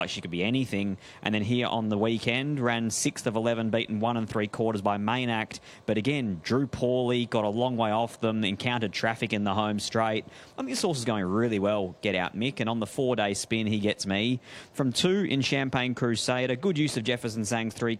she could be anything. And then here on the weekend, ran 6th of 11, beaten 1 3/4 by Main Act. But again, drew poorly, got a long way off them, encountered traffic in the home straight. I think this horse is going really well, Get Out Mick. And on the 4-day spin, he gets me. From 2 in Champagne Crusader, good use of Jefferson Sang 3.